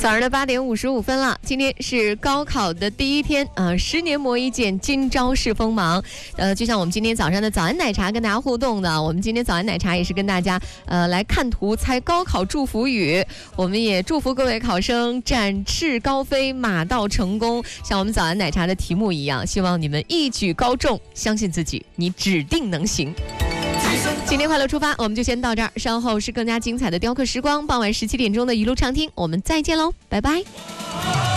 早上的8:55了，今天是高考的第一天，10年磨一剑，今朝是锋芒。就像我们今天早上的早安奶茶跟大家互动的，我们今天早安奶茶也是跟大家来看图猜高考祝福语。我们也祝福各位考生展翅高飞，马到成功，像我们早安奶茶的题目一样，希望你们一举高中，相信自己，你指定能行。今天快乐出发，我们就先到这儿，稍后是更加精彩的雕刻时光，傍晚17点钟的一路畅听，我们再见喽，拜拜。